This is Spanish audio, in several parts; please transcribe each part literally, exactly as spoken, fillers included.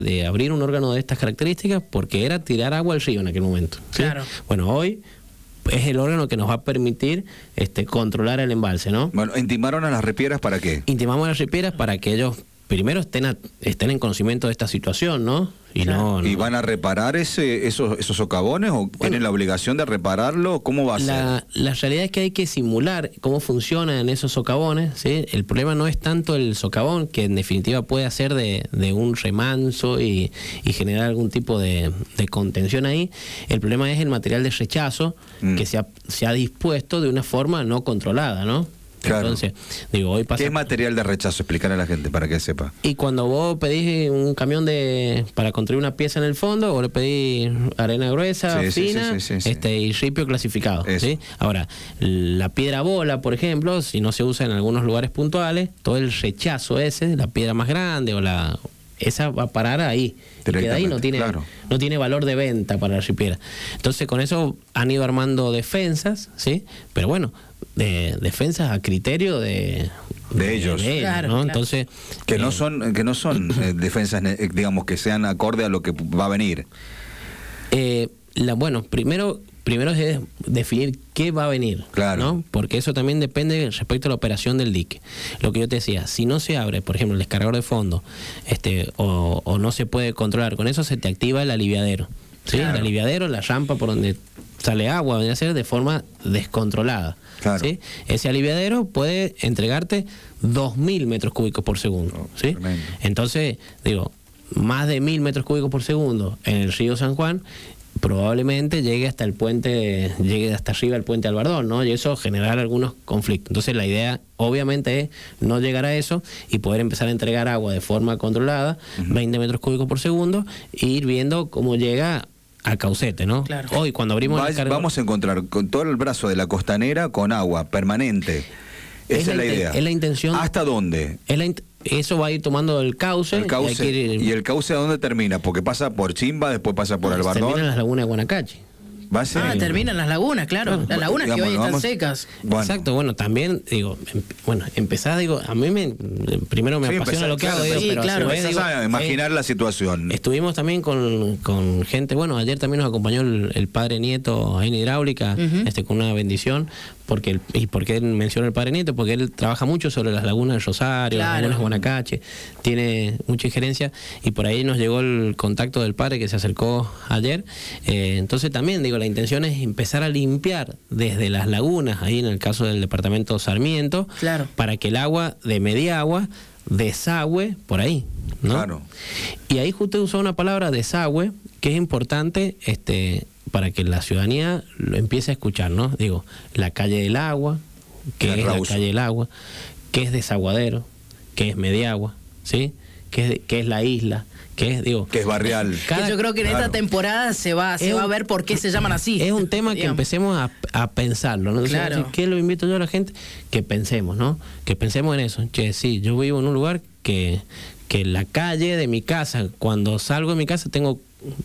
de abrir un órgano de estas características porque era tirar agua al río en aquel momento, ¿sí? Claro. Bueno, hoy es el órgano que nos va a permitir este, controlar el embalse, ¿no? Bueno, ¿intimaron a las ripieras para qué? Intimamos a las ripieras para que ellos primero estén, a, estén en conocimiento de esta situación, ¿no? Y, Claro. no, no ¿Y van a reparar ese, esos, esos socavones o tienen la obligación de repararlo? ¿Cómo va a La, ser? la realidad es que hay que simular cómo funcionan esos socavones, ¿sí? El problema no es tanto el socavón, que en definitiva puede hacer de, de un remanso y, y generar algún tipo de, de contención ahí. El problema es el material de rechazo Mm. que se ha, se ha dispuesto de una forma no controlada, ¿no? Claro. Entonces, digo, hoy pasa... ¿Qué es material de rechazo? Explicar a la gente para que sepa. Y cuando vos pedís un camión de para construir una pieza en el fondo, vos le pedís arena gruesa, Sí, sí, fina, sí, sí, sí, sí. este y ripio clasificado, Eso. ¿sí? Ahora, la piedra bola, por ejemplo, si no se usa en algunos lugares puntuales, todo el rechazo ese, la piedra más grande o la esa va a parar ahí. Y queda ahí, no tiene, claro. no tiene valor de venta para la ripiera. Entonces, con eso han ido armando defensas, ¿sí? Pero bueno, de defensas a criterio de, De ellos. Claro, ¿no? claro. Entonces, Que no eh, son, que no son eh, defensas, eh, digamos, que sean acorde a lo que va a venir. Eh, la, bueno, primero, primero es definir qué va a venir, Claro. ¿no? Porque eso también depende respecto a la operación del dique. Lo que yo te decía, si no se abre, por ejemplo, el descargador de fondo, este, o, o no se puede controlar, con eso se te activa el aliviadero, ¿sí? Claro. El aliviadero, la rampa por donde sale agua, viene a ser de forma descontrolada. Claro. ¿Sí? Ese aliviadero puede entregarte dos mil metros cúbicos por segundo. Oh, ¿sí? tremendo. Entonces, digo, más de mil metros cúbicos por segundo en el río San Juan, probablemente llegue hasta el puente, llegue hasta arriba el puente Albardón, ¿no? Y eso generar algunos conflictos. Entonces la idea, obviamente, es no llegar a eso y poder empezar a entregar agua de forma controlada, uh-huh. veinte metros cúbicos por segundo, e ir viendo cómo llega a Caucete, ¿no? Claro. Hoy, cuando abrimos Va- el cargo, Vamos a encontrar con todo el brazo de la costanera con agua permanente. Es Esa es la la inte- idea. es la intención- ¿Hasta dónde? es la int- eso va a ir tomando el cauce. El cauce. Y, hay que ir- ¿Y el cauce a dónde termina? Porque pasa por Chimba, después pasa por termina en Albardón. las lagunas de Guanacache. Va a ser. Ah, terminan las lagunas, claro. Las lagunas que Digamos, hoy están vamos- secas. Bueno. Exacto, bueno, también, digo, em- bueno, empezar, digo, a mí me, primero me Sí, apasiona empezar, lo que claro, hago, digo, sí, pero claro. a su vez, Empezás digo, a imaginar eh, la situación. estuvimos también con, con gente, bueno, ayer también nos acompañó el, el padre Nieto ahí en Hidráulica, Ujú. este con una bendición, porque el, y por qué él menciona el padre Nieto, porque él trabaja mucho sobre las lagunas del Rosario, Claro. las lagunas de Guanacache, tiene mucha injerencia, y por ahí nos llegó el contacto del padre que se acercó ayer. Eh, entonces también, digo, la intención es empezar a limpiar desde las lagunas, ahí en el caso del departamento Sarmiento, Claro. para que el agua de media agua desagüe por ahí, ¿no? Claro. Y ahí justo usó una palabra, desagüe, que es importante este, para que la ciudadanía lo empiece a escuchar, ¿no? Digo, la calle del agua, que El es la rauso. calle del agua, que es desaguadero, que es mediagua, ¿sí? Que es, que es la isla, que es, digo... Que es barrial. cada- Que yo creo que en claro. esta temporada se va, se Es va a un- ver por qué se llaman así. Es un tema que digamos. empecemos a, a pensarlo, ¿no? Entonces, Claro. ¿qué lo invito yo a la gente? Que pensemos, ¿no? Que pensemos en eso. Che, sí, yo vivo en un lugar que, que la calle de mi casa, cuando salgo de mi casa, tengo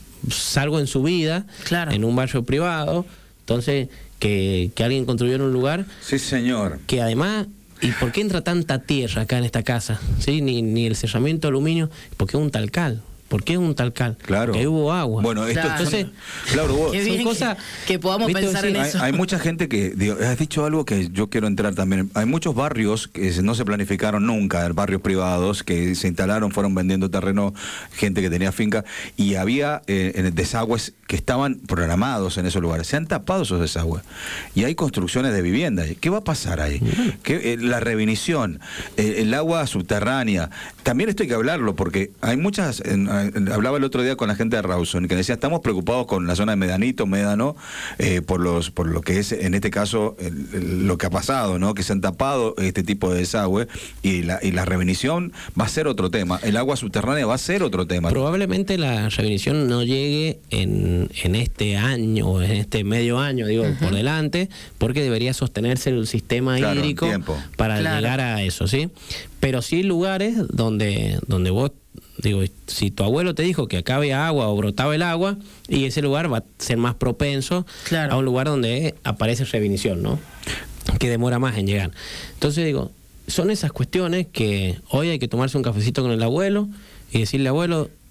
salgo en subida, Claro. en un barrio privado, entonces que, que alguien construyó en un lugar Sí, señor. que además... ¿Y por qué entra tanta tierra acá en esta casa? ¿Sí? Ni, ni el cerramiento de aluminio, porque es un talcal. ¿Por qué es un talcal? Claro. Porque ahí hubo agua. Bueno, esto Claro. son- Entonces, claro, vos- Qué son bien cosas- que, que podamos ¿viste? pensar en Sí, Hay, eso. hay mucha gente que, digo, has dicho algo que yo quiero entrar también. Hay muchos barrios que se- no se planificaron nunca, barrios privados, que se instalaron, fueron vendiendo terreno, gente que tenía finca, y había eh, en desagües que estaban programados en esos lugares. Se han tapado esos desagües. Y hay construcciones de vivienda. ¿Qué va a pasar ahí? ¿Qué, eh, la revinición, eh, el agua subterránea. También esto hay que hablarlo, porque hay muchas... en- en- hablaba el otro día con la gente de Rawson, que decía, estamos preocupados con la zona de Medanito, Médano, eh, por los por lo que es, en este caso, el- el- lo que ha pasado, ¿no? Que se han tapado este tipo de desagüe, y la, y la revinición va a ser otro tema. El agua subterránea va a ser otro tema. Probablemente la revisión no llegue en, en este año o en este medio año, digo, por delante, porque debería sostenerse el sistema Claro, hídrico tiempo. para Claro. llegar a eso, ¿sí? Pero sí lugares donde, donde vos, digo, si tu abuelo te dijo que acá había agua o brotaba el agua, y ese lugar va a ser más propenso Claro. a un lugar donde aparece revinición, ¿no? Que demora más en llegar. Entonces digo, son esas cuestiones que hoy hay que tomarse un cafecito con el abuelo y decirle, abuelo,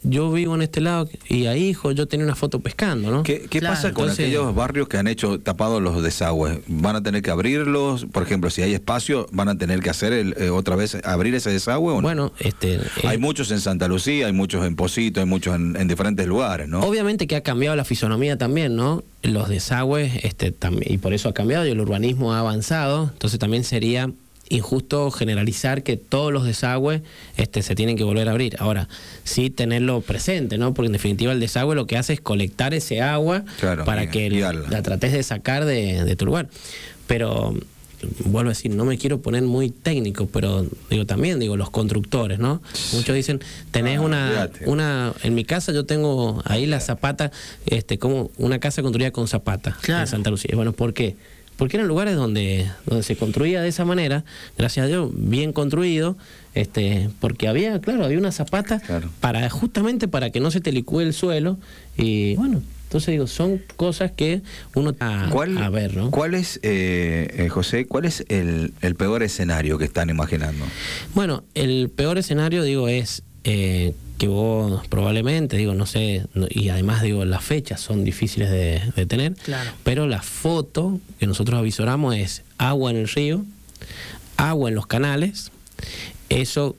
yo vivo en este lado y ahí, hijo, yo tenía una foto pescando, ¿no? ¿Qué, qué Claro. pasa con Entonces- aquellos barrios que han hecho tapados los desagües? ¿Van a tener que abrirlos? Por ejemplo, si hay espacio, ¿van a tener que hacer el, eh, otra vez, abrir ese desagüe o no? Bueno, este... Hay eh, muchos en Santa Lucía, hay muchos en Posito, hay muchos en, en diferentes lugares, ¿no? Obviamente que ha cambiado la fisonomía también, ¿no? Los desagües, este, también, y por eso ha cambiado y el urbanismo ha avanzado, entonces también sería injusto generalizar que todos los desagües este, se tienen que volver a abrir. Ahora, sí tenerlo presente, ¿no? Porque en definitiva el desagüe lo que hace es colectar ese agua Claro, para y- que y la, darla. la trates de sacar de, de tu lugar. Pero vuelvo a decir, no me quiero poner muy técnico, pero digo también, digo, los constructores, ¿no? Muchos dicen, tenés Ah, una, olvídate. una, en mi casa yo tengo ahí la zapata, este, como una casa construida con zapata Claro. en Santa Lucía. Bueno, ¿por qué? Porque eran lugares donde, donde se construía de esa manera, gracias a Dios, bien construido, este, porque había, claro, había una zapata Claro. para, justamente para que no se te licúe el suelo, y bueno, entonces digo, son cosas que uno a, ¿Cuál, a ver, ¿no? ¿Cuál es, eh, eh, José, cuál es el, el peor escenario que están imaginando? Bueno, el peor escenario, digo, es eh, que vos probablemente, digo, no sé, no- y además, digo, las fechas son difíciles de, de tener, Claro. pero la foto que nosotros avisoramos es agua en el río, agua en los canales, eso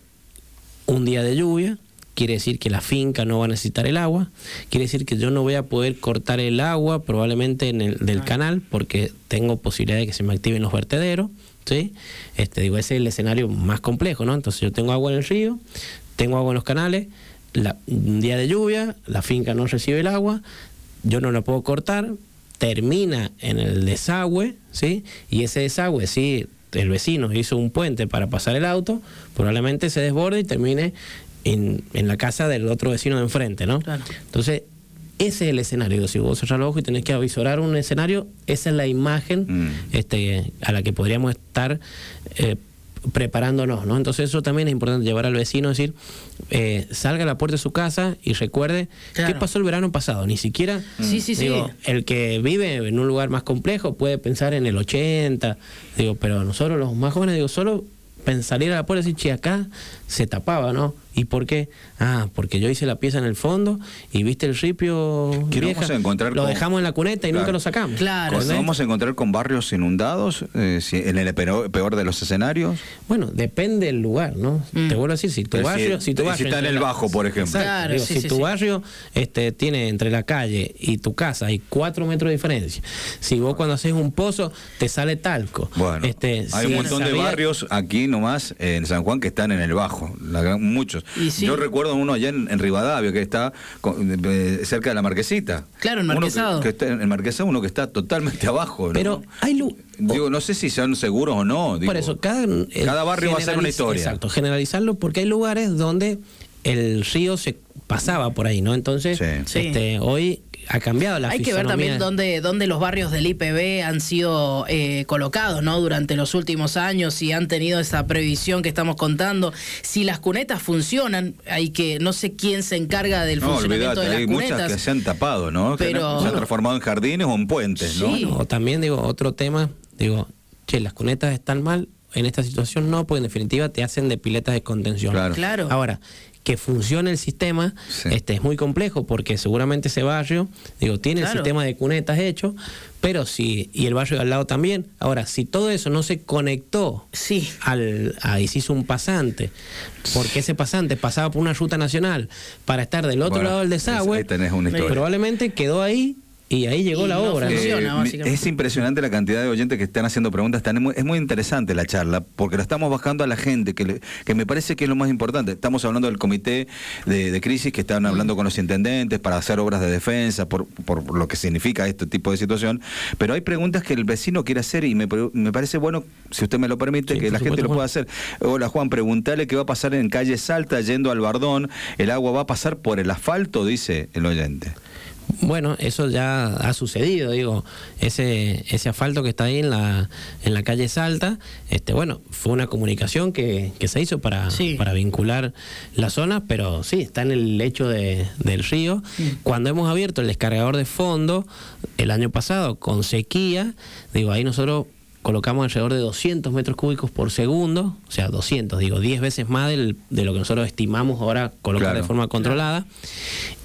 un día de lluvia, quiere decir que la finca no va a necesitar el agua, quiere decir que yo no voy a poder cortar el agua probablemente en el del canal porque tengo posibilidad de que se me activen los vertederos, ¿sí? Este, digo, ese es el escenario más complejo, ¿no? Entonces yo tengo agua en el río, tengo agua en los canales, la- un día de lluvia, la finca no recibe el agua, yo no la puedo cortar, termina en el desagüe, ¿sí? Y ese desagüe, sí, el vecino hizo un puente para pasar el auto, probablemente se desborde y termine en, en la casa del otro vecino de enfrente, ¿no? Claro. Entonces, ese es el escenario. Si vos cerrás los ojos y tenés que avisorar un escenario, esa es la imagen Mm. este, a la que podríamos estar eh, preparándonos, ¿no? Entonces eso también es importante, llevar al vecino, decir, eh, salga a la puerta de su casa y recuerde Claro. qué pasó el verano pasado. Ni siquiera, Sí, sí, sí. digo, el que vive en un lugar más complejo puede pensar en el ochenta, digo, pero nosotros los más jóvenes, digo, solo pen- salir a la puerta y decir, che, acá se tapaba, ¿no? ¿Y por qué? Ah, porque yo hice la pieza en el fondo y viste el ripio ¿Qué nos vieja, vamos a encontrar lo con- dejamos en la cuneta y Claro. nunca lo sacamos. Claro. ¿Nos ¿Entendés? vamos a encontrar con barrios inundados eh, si- en el peor, peor de los escenarios? Bueno, depende del lugar, ¿no? Mm. Te vuelvo a decir, si tu Pero barrio... si- Si, tu si barrio está en entre el la- bajo, por ejemplo. Exacto. Claro, Digo, sí, si sí, tu sí. barrio este, tiene entre la calle y tu casa hay cuatro metros de diferencia, si vos cuando haces un pozo te sale talco. Bueno, Este, hay si un montón de sabía- barrios aquí nomás en San Juan que están en el bajo, la gran- muchos. Y sí. Yo recuerdo uno allá en, en Rivadavia que está con- eh, cerca de la Marquesita. Claro, en Uno que- Marquesado. Que, está en el Marquesado, uno que está totalmente abajo. ¿no? Pero hay... lu- Digo, no sé si son seguros o no. digo. Por eso, cada, eh, Cada barrio va a ser una generaliz- historia. Exacto, generalizarlo porque hay lugares donde el río se pasaba por ahí, ¿no? Entonces, Sí. Sí. este, hoy ha cambiado la Hay que ver fisonomía. también dónde, dónde los barrios del I P B han sido eh, colocados, ¿no? Durante los últimos años, si han tenido esa previsión que estamos contando. Si las cunetas funcionan, hay que, no sé quién se encarga del No, funcionamiento olvídate, de las hay cunetas. muchas que se han tapado, ¿no? Que Pero- se han transformado en jardines o en puentes, ¿no? Sí. O también, digo, otro tema, digo, che, las cunetas están mal, en esta situación no, porque en definitiva te hacen de piletas de contención. Claro. Claro. Ahora, que funcione el sistema, Sí. este es muy complejo, porque seguramente ese barrio, digo, tiene Claro. el sistema de cunetas hecho, pero si, y el barrio de al lado también. Ahora, si todo eso no se conectó Sí. al, ahí se hizo un pasante, porque ese pasante pasaba por una ruta nacional para estar del otro Bueno, lado del desagüe, ahí tenés una historia. probablemente quedó ahí y ahí llegó Y la no obra. ¿no? funciona. Eh, básicamente. es impresionante la cantidad de oyentes que están haciendo preguntas. Están muy- es muy interesante la charla, porque la estamos bajando a la gente, que, le- que me parece que es lo más importante. Estamos hablando del comité de, de crisis que están hablando con los intendentes para hacer obras de defensa, por, por lo que significa este tipo de situación. Pero hay preguntas que el vecino quiere hacer y me, pre- me parece bueno, si usted me lo permite, Sí, que por la gente supuesto, lo pueda Juan. hacer. Hola Juan, preguntale qué va a pasar en calle Salta yendo al Bardón. ¿El agua va a pasar por el asfalto? Dice el oyente. Bueno, eso ya ha sucedido, digo, ese ese asfalto que está ahí en la en la calle Salta, este bueno, fue una comunicación que, que se hizo para, Sí. para vincular la zona, pero sí, está en el lecho de, del río. Mm. Cuando hemos abierto el descargador de fondo el año pasado con sequía, digo, ahí nosotros colocamos alrededor de doscientos metros cúbicos por segundo, o sea, doscientos, digo, diez veces más del, de lo que nosotros estimamos ahora colocar claro. de forma controlada.